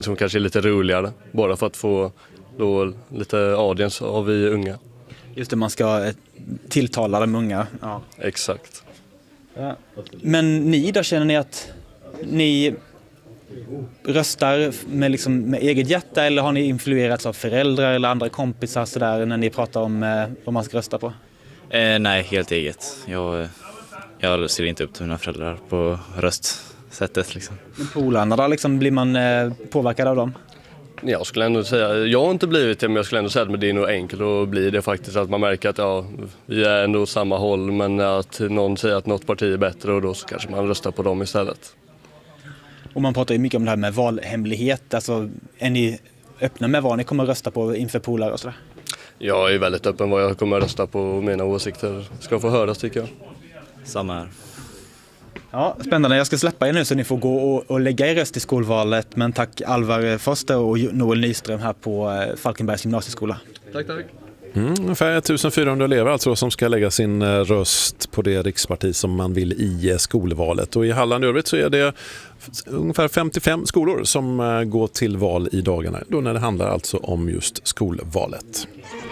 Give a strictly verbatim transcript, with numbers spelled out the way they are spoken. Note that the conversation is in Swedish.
Som kanske är lite roligare, bara för att få då lite audience av vi unga. Just det, man ska eh, tilltala de unga. Ja. Exakt. Ja. Men ni då, känner ni att ni röstar med, liksom, med eget hjärta, eller har ni influerats av föräldrar eller andra kompisar så där, när ni pratar om eh, vad man ska rösta på? Eh, nej, helt eget. Jag, jag ser inte upp till mina föräldrar på röstsättet. Liksom. Men polarna då, liksom, blir man eh, påverkad av dem? Jag skulle ändå säga, jag har inte blivit det, men jag skulle ändå säga att det är nog enkelt att bli det faktiskt. Att man märker att ja, vi är ändå samma håll, men att någon säger att något parti är bättre och då så kanske man röstar på dem istället. Och man pratar ju mycket om det här med valhemlighet. Alltså, är ni öppna med vad ni kommer att rösta på inför polare och sådär? Jag är väldigt öppen vad jag kommer att rösta på, och mina åsikter ska få höras, tycker jag. Samma här. Ja, spännande. Jag ska släppa er nu så ni får gå och, och lägga er röst i skolvalet. Men tack Alvar Foster och Noel Nyström här på Falkenbergs gymnasieskola. Tack, tack. Mm, ungefär fjortonhundra elever alltså som ska lägga sin röst på det riksparti som man vill i skolvalet. Och i Halland i övrigt så är det ungefär femtiofem skolor som går till val i dagarna, då när det handlar alltså om just skolvalet.